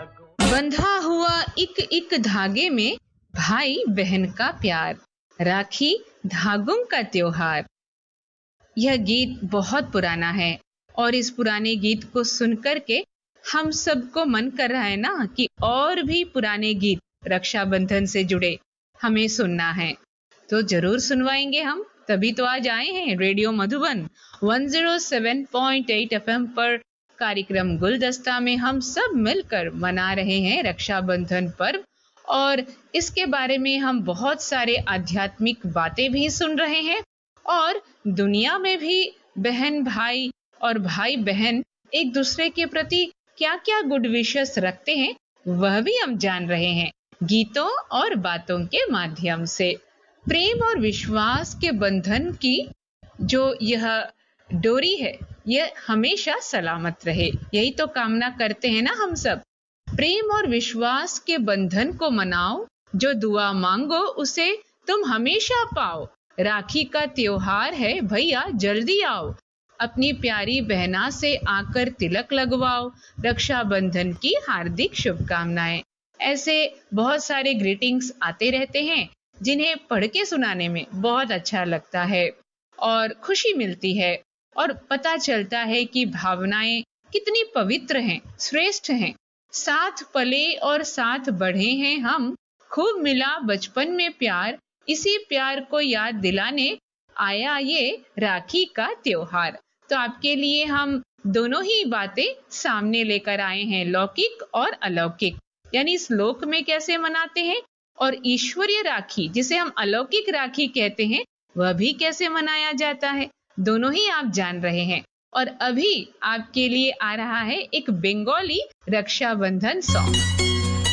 बंधा हुआ एक एक धागे में भाई बहन का प्यार, राखी धागों का त्योहार। यह गीत बहुत पुराना है और इस पुराने गीत को सुनकर के हम सबको मन कर रहा है ना कि और भी पुराने गीत रक्षाबंधन से जुड़े हमें सुनना है। तो जरूर सुनवाएंगे हम, तभी तो आज आए हैं रेडियो मधुबन 107.8 एफएम पर। कार्यक्रम गुलदस्ता में हम सब मिलकर मना रहे हैं रक्षाबंधन पर्व और इसके बारे में हम बहुत सारे आध्यात्मिक बातें भी सुन रहे हैं और दुनिया में भी बहन भाई और भाई बहन एक दूसरे के प्रति क्या-क्या गुड विशेस रखते हैं वह भी हम जान रहे हैं गीतों और बातों के माध्यम से। प्रेम और विश्वास के बंधन की जो यह डोरी है यह हमेशा सलामत रहे, यही तो कामना करते हैं ना हम सब। प्रेम और विश्वास के बंधन को मनाओ, जो दुआ मांगो उसे तुम हमेशा पाओ। राखी का त्योहार है भैया जल्दी आओ, अपनी प्यारी बहना से आकर तिलक लगवाओ। रक्षाबंधन की हार्दिक शुभकामनाएं। ऐसे बहुत सारे ग्रीटिंग्स आते रहते हैं जिन्हें पढ़ के सुनाने में बहुत अच्छा लगता है और खुशी मिलती है और पता चलता है कि भावनाएं कितनी पवित्र हैं, श्रेष्ठ हैं। साथ पले और साथ बढ़े हैं हम, खूब मिला बचपन में प्यार, इसी प्यार को याद दिलाने आया ये राखी का त्योहार। तो आपके लिए हम दोनों ही बातें सामने लेकर आए हैं, लौकिक और अलौकिक, यानी इस लोक में कैसे मनाते हैं और ईश्वरीय राखी जिसे हम अलौकिक राखी कहते हैं वह भी कैसे मनाया जाता है, दोनों ही आप जान रहे हैं। और अभी आपके लिए आ रहा है एक बंगाली रक्षाबंधन सॉन्ग।